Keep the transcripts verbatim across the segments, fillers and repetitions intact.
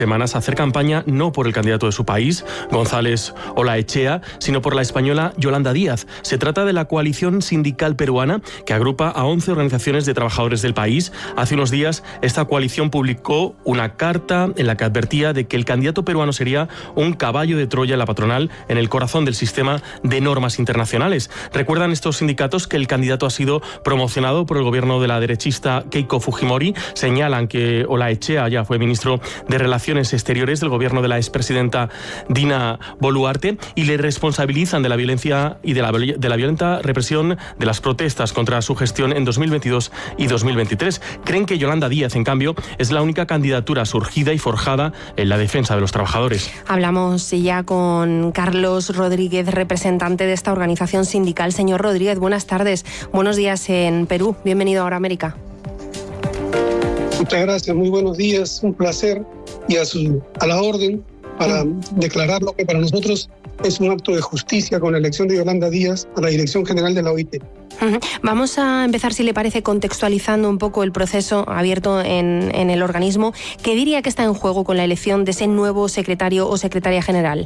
semanas a hacer campaña no por el candidato de su país, González Olaechea, sino por la española Yolanda Díaz. Se trata de la coalición sindical peruana que agrupa a once organizaciones de trabajadores del país. Hace unos días esta coalición publicó una carta en la que advertía de que el candidato peruano sería un caballo de Troya en la patronal, en el corazón del sistema de normas internacionales. Recuerdan estos sindicatos que el candidato ha sido promocionado por el gobierno de la derechista Keiko Fujimori. Señalan que Olaechea ya fue ministro de Relaciones Exteriores del gobierno de la expresidenta Dina Boluarte y le responsabilizan de la violencia y de la, de la violenta represión de las protestas contra su gestión en dos mil veintidós y dos mil veintitrés. Creen que Yolanda Díaz, en cambio, es la única candidatura surgida y forjada en la defensa de los trabajadores. Hablamos ya con Carlos Rodríguez, representante de esta organización sindical. Señor Rodríguez, buenas tardes. Buenos días en Perú. Bienvenido a Hora América. Muchas gracias, muy buenos días, un placer y a, su, a la orden para mm. declarar lo que para nosotros es un acto de justicia con la elección de Yolanda Díaz a la Dirección General de la O I T. Uh-huh. Vamos a empezar, si le parece, contextualizando un poco el proceso abierto en, en el organismo. ¿Qué diría que está en juego con la elección de ese nuevo secretario o secretaria general?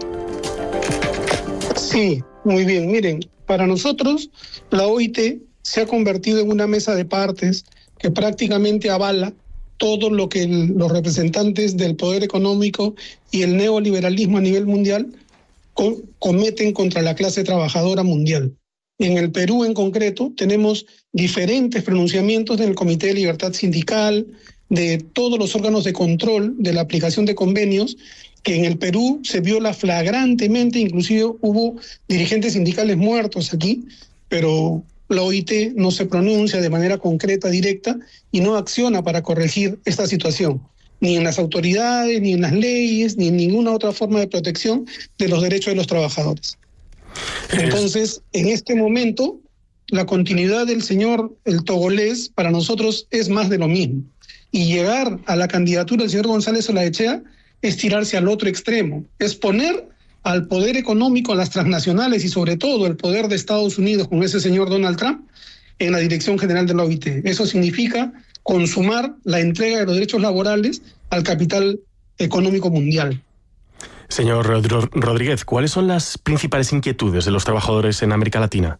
Sí, muy bien. Miren, para nosotros la O I T se ha convertido en una mesa de partes que prácticamente avala todo lo que el, los representantes del poder económico y el neoliberalismo a nivel mundial con, cometen contra la clase trabajadora mundial. En el Perú en concreto tenemos diferentes pronunciamientos del Comité de Libertad Sindical, de todos los órganos de control de la aplicación de convenios, que en el Perú se viola flagrantemente, inclusive hubo dirigentes sindicales muertos aquí, pero la O I T no se pronuncia de manera concreta, directa, y no acciona para corregir esta situación, ni en las autoridades, ni en las leyes, ni en ninguna otra forma de protección de los derechos de los trabajadores. Entonces, en este momento, la continuidad del señor el togolés para nosotros es más de lo mismo. Y llegar a la candidatura del señor González Olaechea es tirarse al otro extremo, es poner al poder económico, a las transnacionales y sobre todo el poder de Estados Unidos con ese señor Donald Trump en la Dirección General de la O I T. Eso significa consumar la entrega de los derechos laborales al capital económico mundial. Señor Rodríguez, ¿cuáles son las principales inquietudes de los trabajadores en América Latina?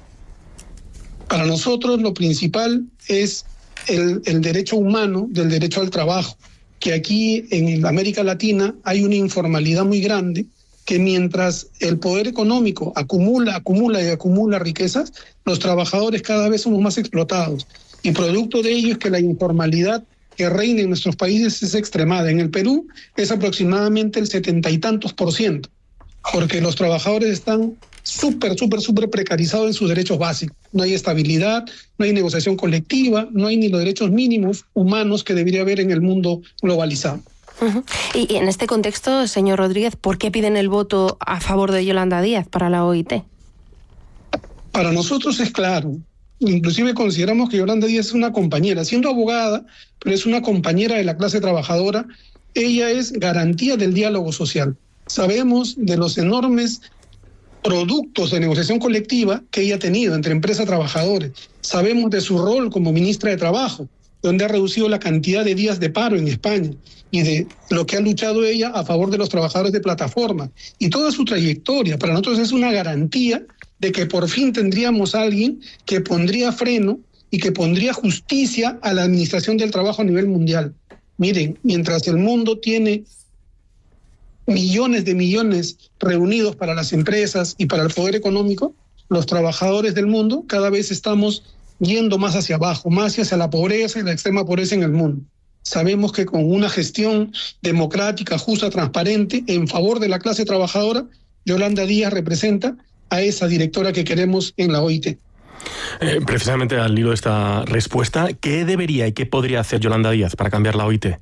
Para nosotros lo principal es el, el derecho humano del derecho al trabajo, que aquí en América Latina hay una informalidad muy grande, que mientras el poder económico acumula, acumula y acumula riquezas, los trabajadores cada vez somos más explotados. Y producto de ello es que la informalidad que reina en nuestros países es extremada. En el Perú es aproximadamente el setenta y tantos por ciento, porque los trabajadores están súper, súper, súper precarizados en sus derechos básicos. No hay estabilidad, no hay negociación colectiva, no hay ni los derechos mínimos humanos que debería haber en el mundo globalizado. Uh-huh. Y, y en este contexto, señor Rodríguez, ¿por qué piden el voto a favor de Yolanda Díaz para la O I T? Para nosotros es claro. Inclusive consideramos que Yolanda Díaz es una compañera, siendo abogada, pero es una compañera de la clase trabajadora. Ella es garantía del diálogo social. Sabemos de los enormes productos de negociación colectiva que ella ha tenido entre empresas y trabajadores. Sabemos de su rol como ministra de Trabajo, donde ha reducido la cantidad de días de paro en España, y de lo que ha luchado ella a favor de los trabajadores de plataforma. Y toda su trayectoria, para nosotros es una garantía de que por fin tendríamos a alguien que pondría freno y que pondría justicia a la administración del trabajo a nivel mundial. Miren, mientras el mundo tiene millones de millones reunidos para las empresas y para el poder económico, los trabajadores del mundo cada vez estamos yendo más hacia abajo, más hacia la pobreza y la extrema pobreza en el mundo. Sabemos que con una gestión democrática, justa, transparente, en favor de la clase trabajadora, Yolanda Díaz representa a esa directora que queremos en la O I T. Eh, precisamente al hilo de esta respuesta, ¿qué debería y qué podría hacer Yolanda Díaz para cambiar la O I T?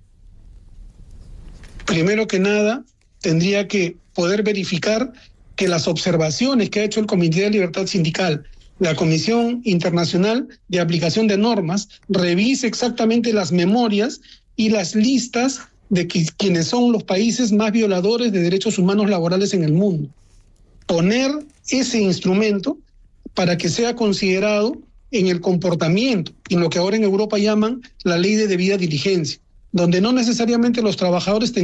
Primero que nada, tendría que poder verificar que las observaciones que ha hecho el Comité de Libertad Sindical, la Comisión Internacional de Aplicación de Normas, revise exactamente las memorias y las listas de que, quienes son los países más violadores de derechos humanos laborales en el mundo. Poner ese instrumento para que sea considerado en el comportamiento, en lo que ahora en Europa llaman la ley de debida diligencia, donde no necesariamente los trabajadores tengan